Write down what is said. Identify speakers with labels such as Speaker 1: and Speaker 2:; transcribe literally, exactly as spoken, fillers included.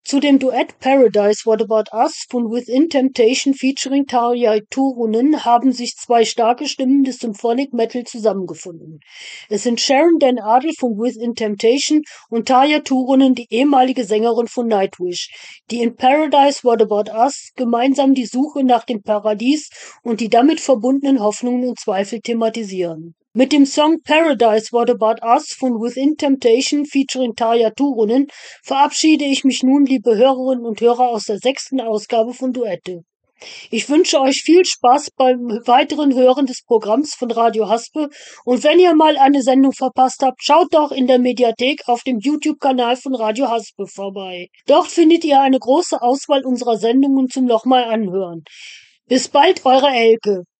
Speaker 1: Zu dem Duett Paradise What About Us von Within Temptation featuring Tarja Turunen haben sich zwei starke Stimmen des Symphonic Metal zusammengefunden. Es sind Sharon Dan Adel von Within Temptation und Tarja Turunen, die ehemalige Sängerin von Nightwish, die in Paradise What About Us gemeinsam die Suche nach dem Paradies und die damit verbundenen Hoffnungen und Zweifel thematisieren. Mit dem Song Paradise What About Us von Within Temptation featuring Tarja Turunen verabschiede ich mich nun, liebe Hörerinnen und Hörer, aus der sechsten Ausgabe von Duette. Ich wünsche euch viel Spaß beim weiteren Hören des Programms von Radio Haspe und wenn ihr mal eine Sendung verpasst habt, schaut doch in der Mediathek auf dem YouTube-Kanal von Radio Haspe vorbei. Dort findet ihr eine große Auswahl unserer Sendungen zum nochmal anhören. Bis bald, eure Elke.